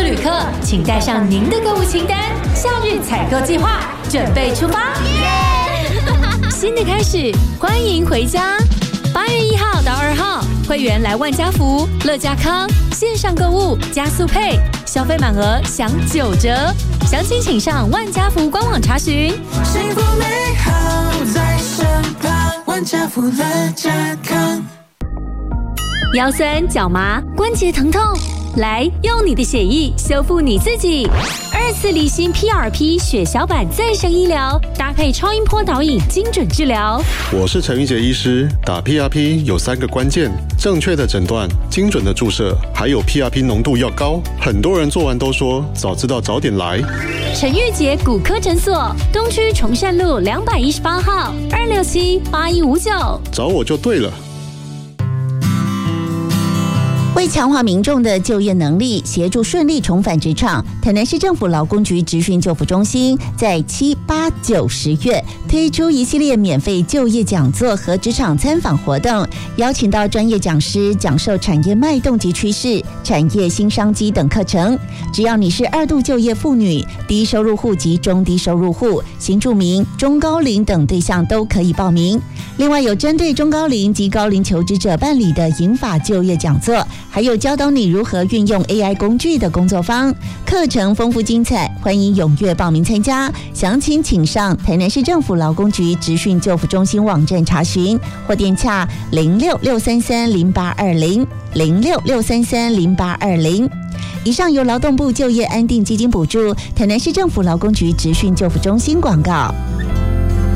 的旅客，请带上您的购物清单，夏日采购计划准备出发。新的开始，欢迎回家。8月1号到2号，会员来万家福、乐家康线上购物加速配，消费满额享9折。详情请上万家福官网查询。 幸福美好在身旁，万家福乐家康。 腰酸、脚麻、关节疼痛，来用你的血液修复你自己。2次离心 PRP 血小板再生医疗，搭配超音波导引精准治疗。 我是陈玉杰医师，打 PRP 有3个关键：正确的诊断、精准的注射，还有 PRP 浓度要高。很多人做完都说早知道早点来。 陈玉杰骨科诊所，东区崇善路218号，2678159， 找我就对了。 为强化民众的就业能力，协助顺利重返职场，台南市政府劳工局职训就服中心在7、8、9、10月推出一系列免费就业讲座和职场参访活动，邀请到专业讲师讲授产业脉动及趋势、产业新商机等课程。只要你是2度就业妇女、低收入户及中低收入户、新住民、中高龄等对象都可以报名。另外有针对中高龄及高龄求职者办理的银发就业讲座，还有教导你如何运用 AI 工具的工作坊，课程丰富精彩，欢迎踊跃报名参加。详情请上台南市政府劳工局职训就服中心网站查询，或电洽0663300820 0663300820。以上由劳动部就业安定基金补助，台南市政府劳工局职训就服中心广告。